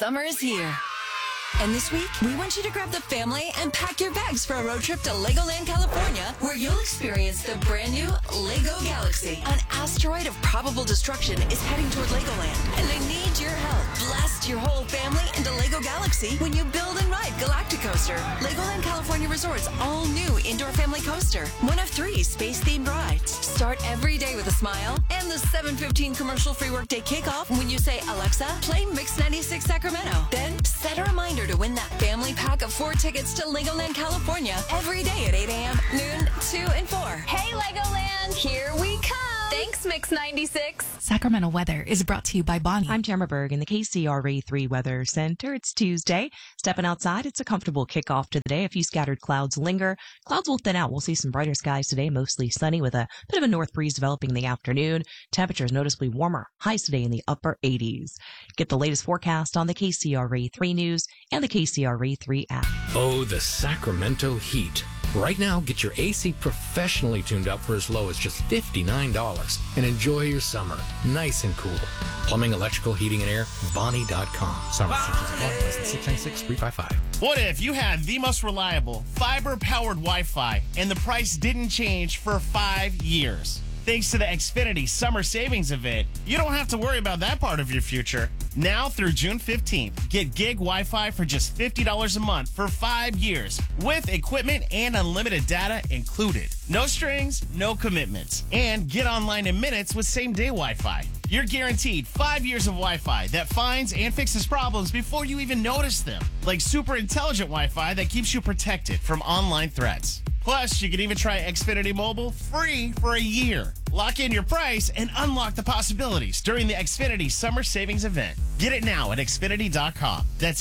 Summer is here. And this week, we want you to grab the family and pack your bags for a road trip to Legoland, California, where you'll experience the brand new Lego Galaxy. An asteroid of probable destruction is heading toward Legoland, and they need your help. Blast your whole family into Lego Galaxy when you build and ride Galacticoaster, Legoland California Resort's all-new indoor family coaster. One of 3 space-themed rides. Start every day with a smile, and the 7:15 commercial-free workday kickoff when you say, Alexa, play Mix 96 Sacramento. Then set a reminder to win that family pack of 4 tickets to Legoland, California every day at 8 a.m., noon, 2, and 4. Hey, Legoland, here we come. Thanks, Mix 96. Sacramento weather is brought to you by Bonnie. I'm Tamara Berg in the KCRA 3 Weather Center. It's Tuesday. Stepping outside, it's a comfortable kickoff to the day. A few scattered clouds linger. Clouds will thin out. We'll see some brighter skies today, mostly sunny with a bit of a north breeze developing in the afternoon. Temperatures noticeably warmer. Highs today in the upper 80s. Get the latest forecast on the KCRA 3 News and the KCRA 3 app. Oh, the Sacramento heat. Right now, get your AC professionally tuned up for as low as just $59 and enjoy your summer nice and cool. Plumbing, electrical, heating, and air, Bonnie.com. Summer restrictions apply. 696-355. What if you had the most reliable fiber-powered Wi-Fi and the price didn't change for 5 years? Thanks to the Xfinity Summer Savings Event, you don't have to worry about that part of your future. Now through June 15th, get gig Wi-Fi for just $50 a month for 5 years with equipment and unlimited data included. No strings, no commitments. And get online in minutes with same-day Wi-Fi. You're guaranteed 5 years of Wi-Fi that finds and fixes problems before you even notice them. Like super intelligent Wi-Fi that keeps you protected from online threats. Plus, you can even try Xfinity Mobile free for a year. Lock in your price and unlock the possibilities during the Xfinity Summer Savings Event. Get it now at Xfinity.com. That's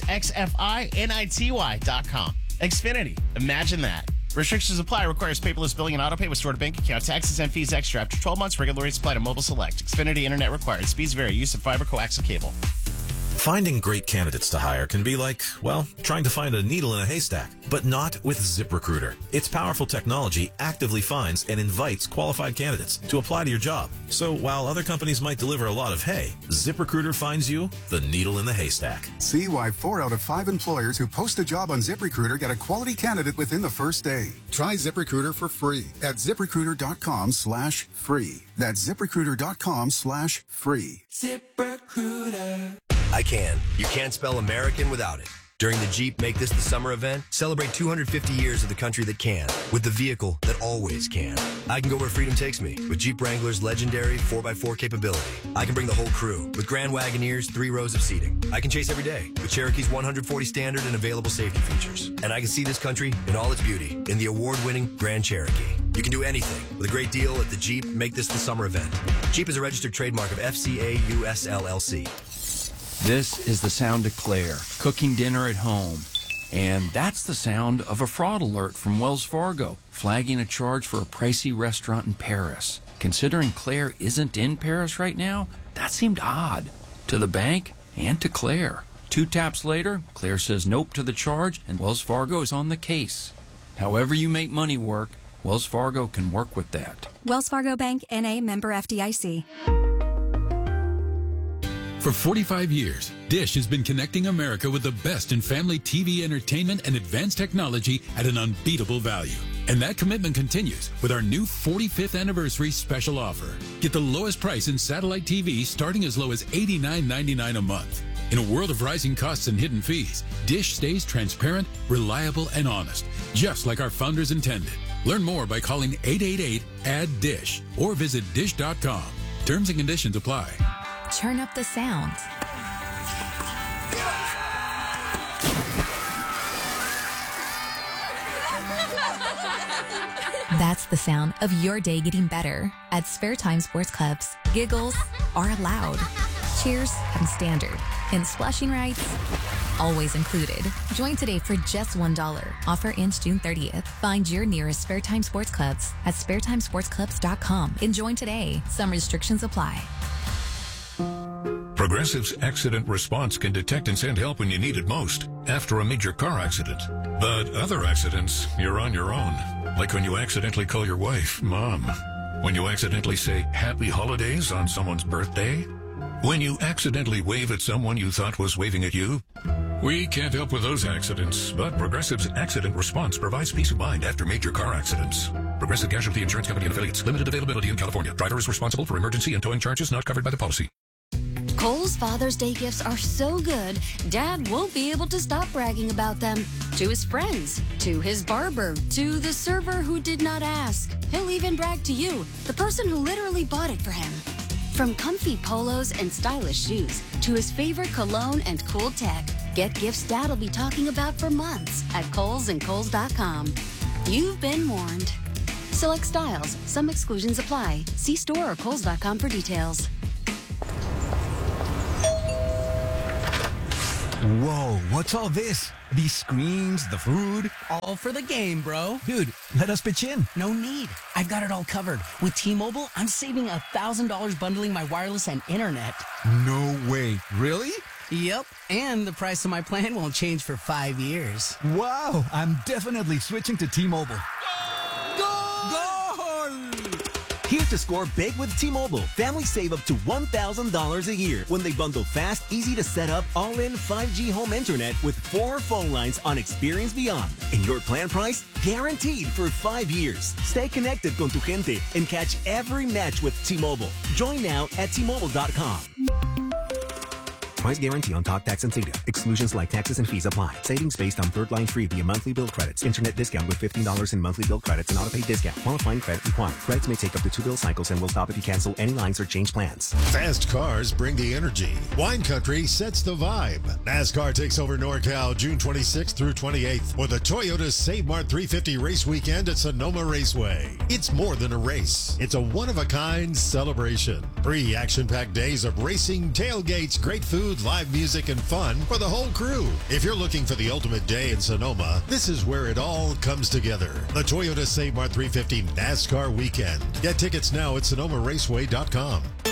XFINITY.com. Xfinity. Imagine that. Restrictions apply. Requires paperless billing and autopay with stored bank account. Taxes and fees extra after 12 months. Regular rates apply to Mobile Select. Xfinity Internet required. Speeds vary. Use of fiber coaxial cable. Finding great candidates to hire can be like, well, trying to find a needle in a haystack, but not with ZipRecruiter. Its powerful technology actively finds and invites qualified candidates to apply to your job. So while other companies might deliver a lot of hay, ZipRecruiter finds you the needle in the haystack. See why 4 out of 5 employers who post a job on ZipRecruiter get a quality candidate within the first day. Try ZipRecruiter for free at ZipRecruiter.com/free. That's ZipRecruiter.com/free. ZipRecruiter. I can. You can't spell American without it. During the Jeep Make This the Summer event, celebrate 250 years of the country that can, with the vehicle that always can. I can go where freedom takes me, with Jeep Wrangler's legendary 4x4 capability. I can bring the whole crew, with Grand Wagoneer's 3 rows of seating. I can chase every day, with Cherokee's 140 standard and available safety features. And I can see this country in all its beauty, in the award-winning Grand Cherokee. You can do anything with a great deal at the Jeep Make This the Summer event. Jeep is a registered trademark of FCA US LLC. This is the sound of Claire, cooking dinner at home. And that's the sound of a fraud alert from Wells Fargo, flagging a charge for a pricey restaurant in Paris. Considering Claire isn't in Paris right now, that seemed odd to the bank and to Claire. 2 taps later, Claire says nope to the charge, and Wells Fargo is on the case. However you make money work, Wells Fargo can work with that. Wells Fargo Bank, N.A., member FDIC. For 45 years, Dish has been connecting America with the best in family TV entertainment and advanced technology at an unbeatable value. And that commitment continues with our new 45th anniversary special offer. Get the lowest price in satellite TV starting as low as $89.99 a month. In a world of rising costs and hidden fees, Dish stays transparent, reliable, and honest, just like our founders intended. Learn more by calling 888-ADD-DISH or visit dish.com. Terms and conditions apply. Turn up the sounds. That's the sound of your day getting better. At Spare Time Sports Clubs, giggles are allowed. Cheers come standard. And splashing rights, always included. Join today for just $1. Offer ends June 30th. Find your nearest Spare Time Sports Clubs at SpareTimeSportsClubs.com and join today. Some restrictions apply. Progressive's accident response can detect and send help when you need it most, after a major car accident. But other accidents, you're on your own. Like when you accidentally call your wife Mom. When you accidentally say Happy Holidays on someone's birthday. When you accidentally wave at someone you thought was waving at you? We can't help with those accidents, but Progressive's Accident Response provides peace of mind after major car accidents. Progressive Casualty Insurance Company and Affiliates. Limited availability in California. Driver is responsible for emergency and towing charges not covered by the policy. Kohl's Father's Day gifts are so good, Dad won't be able to stop bragging about them. To his friends, to his barber, to the server who did not ask. He'll even brag to you, the person who literally bought it for him. From comfy polos and stylish shoes to his favorite cologne and cool tech, get gifts Dad'll be talking about for months at Kohl's and Kohl's.com. You've been warned. Select styles. Some exclusions apply. See store or Kohl's.com for details. Whoa, what's all this? These screens, the food? All for the game, bro. Dude, let us pitch in. No need. I've got it all covered. With T-Mobile, I'm saving $1,000 bundling my wireless and internet. No way. Really? Yep. And the price of my plan won't change for 5 years. Wow, I'm definitely switching to T-Mobile. Here to score big with T-Mobile. Families save up to $1,000 a year when they bundle fast, easy to set up, all-in 5G home internet with 4 phone lines on Experience Beyond. And your plan price? Guaranteed for 5 years. Stay connected con tu gente and catch every match with T-Mobile. Join now at T-Mobile.com. Price guarantee on talk, tax, and data. Exclusions like taxes and fees apply. Savings based on third line free via monthly bill credits. Internet discount with $15 in monthly bill credits and auto-pay discount. Qualifying credit required. Credits may take up to 2 bill cycles and will stop if you cancel any lines or change plans. Fast cars bring the energy. Wine Country sets the vibe. NASCAR takes over NorCal June 26th through 28th with the Toyota Save Mart 350 race weekend at Sonoma Raceway. It's more than a race. It's a one-of-a-kind celebration. 3 action-packed days of racing, tailgates, great food, live music, and fun for the whole crew. If you're looking for the ultimate day in Sonoma, this is where it all comes together. The Toyota Save Mart 350 NASCAR Weekend. Get tickets now at SonomaRaceway.com.